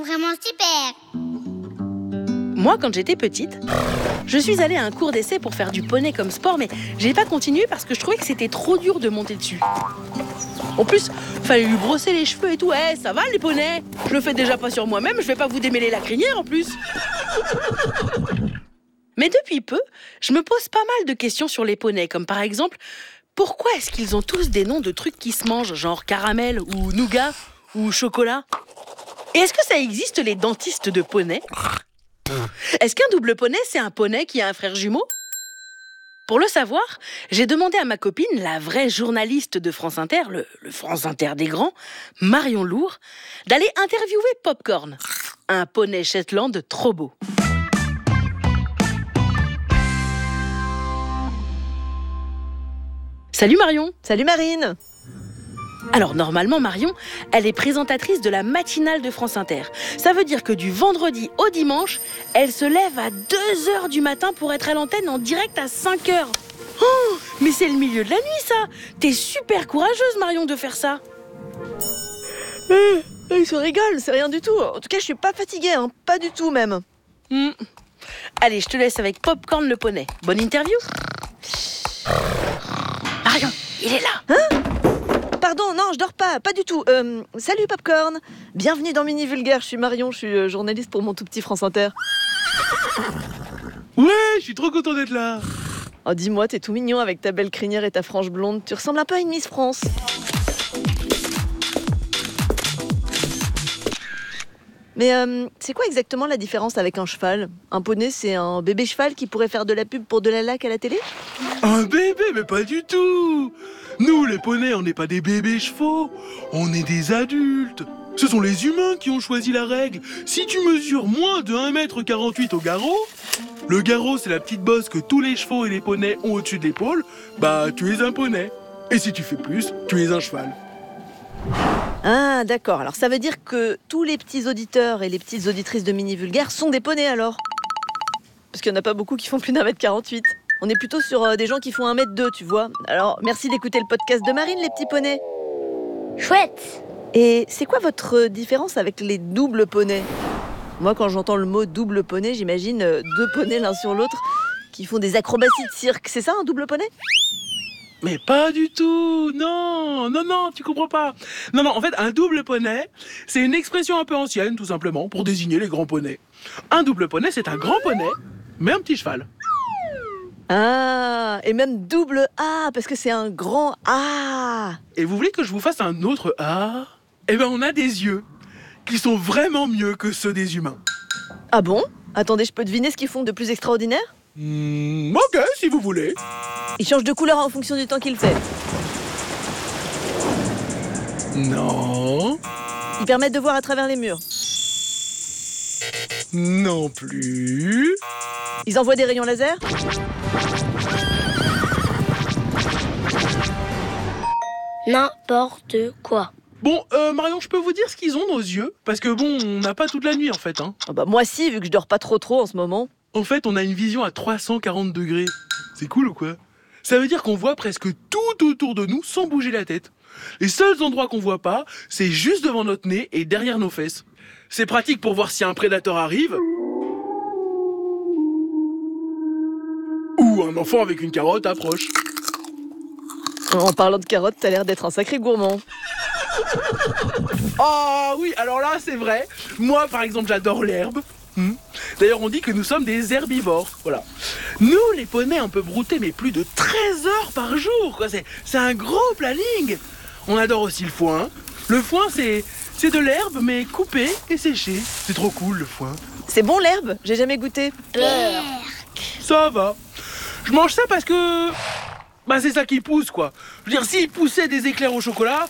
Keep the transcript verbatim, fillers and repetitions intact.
Vraiment super. Moi, quand j'étais petite, je suis allée à un cours d'essai pour faire du poney comme sport, mais j'ai pas continué parce que je trouvais que c'était trop dur de monter dessus. En plus, fallait lui brosser les cheveux et tout. Eh, ça va les poneys? Je le fais déjà pas sur moi-même, je vais pas vous démêler la crinière en plus. Mais depuis peu, je me pose pas mal de questions sur les poneys, comme par exemple, pourquoi est-ce qu'ils ont tous des noms de trucs qui se mangent, genre caramel ou nougat ou chocolat? Et est-ce que ça existe les dentistes de poney? Est-ce qu'un double poney, c'est un poney qui a un frère jumeau? Pour le savoir, j'ai demandé à ma copine, la vraie journaliste de France Inter, le, le France Inter des grands, Marion Lourd, d'aller interviewer Popcorn, un poney Shetland trop beau. Salut Marion. Salut Marine. Alors normalement Marion, elle est présentatrice de la matinale de France Inter. Ça veut dire que du vendredi au dimanche, elle se lève à deux heures du matin pour être à l'antenne en direct à cinq heures. Oh, mais c'est le milieu de la nuit ça. T'es super courageuse Marion de faire ça. Euh, il se rigole, c'est rien du tout. En tout cas, je suis pas fatiguée, hein, pas du tout même. Mmh. Allez, je te laisse avec Popcorn le poney. Bonne interview. Marion, il est là. Hein? Pardon, non, je dors pas, pas du tout. Euh, salut Popcorn, bienvenue dans Mini Vulgaire, je suis Marion, je suis euh, journaliste pour mon tout petit France Inter. Ouais, je suis trop content d'être là. Oh, dis-moi, t'es tout mignon avec ta belle crinière et ta frange blonde, tu ressembles un peu à une Miss France. Mais euh, c'est quoi exactement la différence avec un cheval? Un poney, c'est un bébé cheval qui pourrait faire de la pub pour de la laque à la télé? Un bébé, mais pas du tout. Nous, les poneys, on n'est pas des bébés chevaux, on est des adultes. Ce sont les humains qui ont choisi la règle. Si tu mesures moins de un mètre quarante-huit au garrot, le garrot, c'est la petite bosse que tous les chevaux et les poneys ont au-dessus de l'épaule, bah tu es un poney. Et si tu fais plus, tu es un cheval. Ah, d'accord. Alors ça veut dire que tous les petits auditeurs et les petites auditrices de Mini Vulgaire sont des poneys alors? Parce qu'il n'y en a pas beaucoup qui font plus d'un mètre quarante-huit. On est plutôt sur euh, des gens qui font un mètre deux, tu vois. Alors merci d'écouter le podcast de Marine, les petits poneys. Chouette. Et c'est quoi votre différence avec les doubles poneys? Moi, quand j'entends le mot double poney, j'imagine euh, deux poneys l'un sur l'autre qui font des acrobaties de cirque. C'est ça, un double poney? Mais pas du tout. Non, non, non, tu comprends pas. Non, non, en fait, un double poney, c'est une expression un peu ancienne, tout simplement, pour désigner les grands poneys. Un double poney, c'est un grand poney, mais un petit cheval. Ah, et même double A, parce que c'est un grand A. Et vous voulez que je vous fasse un autre A? Eh ben, on a des yeux qui sont vraiment mieux que ceux des humains. Ah bon? Attendez, je peux deviner ce qu'ils font de plus extraordinaire? Mmh, ok, si vous voulez. Ils changent de couleur en fonction du temps qu'il fait. Non. Ils permettent de voir à travers les murs. Non plus. Ils envoient des rayons laser? N'importe quoi. Bon, euh, Marion, je peux vous dire ce qu'ils ont, nos yeux? Parce que bon, on n'a pas toute la nuit, en fait, hein. Ah bah moi si, vu que je dors pas trop trop en ce moment. En fait, on a une vision à trois cent quarante degrés. C'est cool ou quoi? Ça veut dire qu'on voit presque tout autour de nous sans bouger la tête. Les seuls endroits qu'on voit pas, c'est juste devant notre nez et derrière nos fesses. C'est pratique pour voir si un prédateur arrive. Ou un enfant avec une carotte approche. En parlant de carottes, t'as l'air d'être un sacré gourmand. Ah oui, alors là, c'est vrai. Moi, par exemple, j'adore l'herbe. Hmm. D'ailleurs, on dit que nous sommes des herbivores. Voilà. Nous, les poneys un peu broutés, mais plus de treize heures par jour, quoi. C'est, c'est un gros planning. On adore aussi le foin. Le foin, c'est, c'est de l'herbe, mais coupée et séchée. C'est trop cool, le foin. C'est bon l'herbe? J'ai jamais goûté. Ça va. Je mange ça parce que... Bah c'est ça qui pousse, quoi. Je veux dire, s'il poussait des éclairs au chocolat,